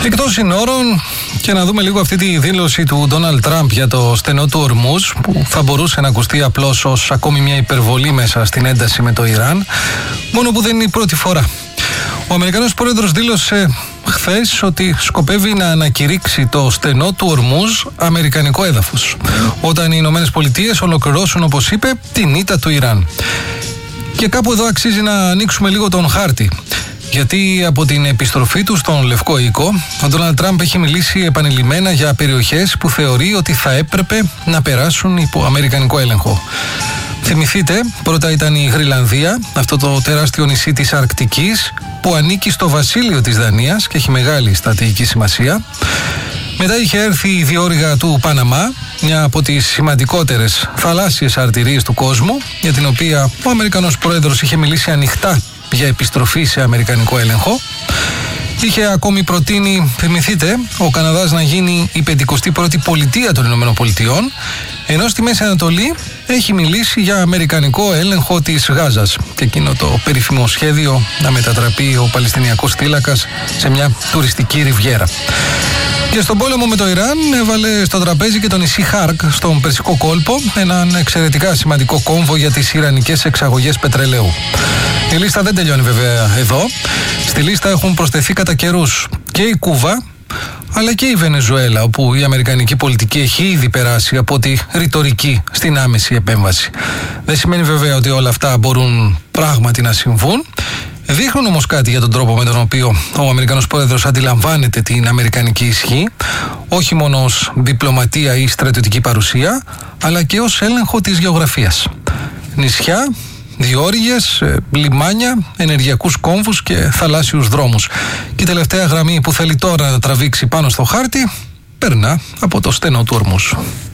Εκτός συνόρων, και να δούμε λίγο αυτή τη δήλωση του Ντόναλντ Τραμπ για το στενό του Ορμούζ, που θα μπορούσε να ακουστεί απλώς ως ακόμη μια υπερβολή μέσα στην ένταση με το Ιράν, μόνο που δεν είναι η πρώτη φορά. Ο Αμερικανός πρόεδρος δήλωσε χθες ότι σκοπεύει να ανακηρύξει το στενό του Ορμούζ αμερικανικό έδαφος, όταν οι Ηνωμένες Πολιτείες ολοκληρώσουν, όπως είπε, την ήττα του Ιράν. Και κάπου εδώ αξίζει να ανοίξουμε λίγο τον χάρτη. Γιατί από την επιστροφή του στον Λευκό Οίκο, ο Ντόναλντ Τραμπ έχει μιλήσει επανειλημμένα για περιοχές που θεωρεί ότι θα έπρεπε να περάσουν υπό αμερικανικό έλεγχο. Θυμηθείτε, πρώτα ήταν η Γροιλανδία, αυτό το τεράστιο νησί της Αρκτικής, που ανήκει στο βασίλειο της Δανίας και έχει μεγάλη στρατηγική σημασία. Μετά είχε έρθει η διόρυγα του Παναμά, μια από τις σημαντικότερες θαλάσσιες αρτηρίες του κόσμου, για την οποία ο Αμερικανός πρόεδρος είχε μιλήσει ανοιχτά για επιστροφή σε αμερικανικό έλεγχο. Είχε ακόμη προτείνει, θυμηθείτε, ο Καναδάς να γίνει η 51η πολιτεία των Ηνωμένων Πολιτειών, ενώ στη Μέση Ανατολή έχει μιλήσει για αμερικανικό έλεγχο της Γάζας και εκείνο το περίφημο σχέδιο να μετατραπεί ο Παλαιστινιακός θύλακας σε μια τουριστική ριβιέρα. Και στον πόλεμο με το Ιράν έβαλε στο τραπέζι και το νησί Χάρκ στον Περσικό κόλπο, έναν εξαιρετικά σημαντικό κόμβο για τις ιρανικές εξαγωγές πετρελαίου. Η λίστα δεν τελειώνει βέβαια εδώ. Στη λίστα έχουν προσθεθεί κατά καιρούς και η Κούβα, αλλά και η Βενεζουέλα, όπου η αμερικανική πολιτική έχει ήδη περάσει από τη ρητορική στην άμεση επέμβαση. Δεν σημαίνει βέβαια ότι όλα αυτά μπορούν πράγματι να συμβούν. Δείχνουν όμως κάτι για τον τρόπο με τον οποίο ο Αμερικανός πρόεδρος αντιλαμβάνεται την αμερικανική ισχύ, όχι μόνο ως διπλωματία ή στρατιωτική παρουσία, αλλά και ως έλεγχο της γεωγραφίας. Νησιά, διόρυγες, λιμάνια, ενεργειακούς κόμβους και θαλάσσιους δρόμους. Και η τελευταία γραμμή που θέλει τώρα να τραβήξει πάνω στο χάρτη περνά από το στενό του Ορμούζ.